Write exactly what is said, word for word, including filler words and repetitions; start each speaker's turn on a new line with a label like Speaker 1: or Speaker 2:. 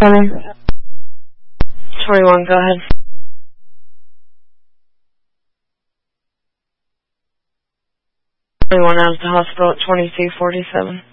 Speaker 1: twenty.
Speaker 2: twenty-one, go ahead. twenty-one out of the hospital at twenty-two forty-seven.